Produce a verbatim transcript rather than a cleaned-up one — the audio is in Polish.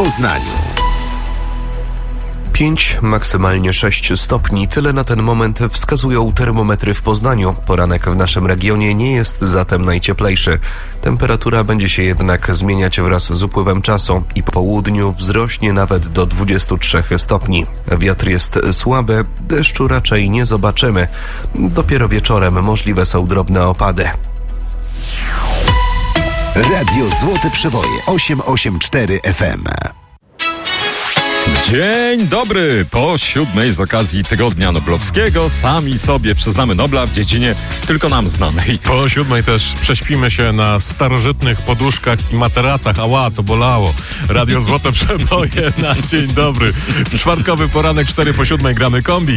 Poznaniu. pięć, maksymalnie sześć stopni. Tyle na ten moment wskazują termometry w Poznaniu. Poranek w naszym regionie nie jest zatem najcieplejszy. Temperatura będzie się jednak zmieniać wraz z upływem czasu i po południu wzrośnie nawet do dwudziestu trzech stopni. Wiatr jest słaby, deszczu raczej nie zobaczymy. Dopiero wieczorem możliwe są drobne opady. Radio Złote Przeboje osiem osiem cztery F M. Dzień dobry! Po siódmej z okazji Tygodnia Noblowskiego sami sobie przyznamy Nobla w dziedzinie tylko nam znanej. Po siódmej też prześpimy się na starożytnych poduszkach i materacach. Ała, to bolało. Radio Złote Przeboje na dzień dobry. W czwartkowy poranek cztery po siódmej gramy kombi.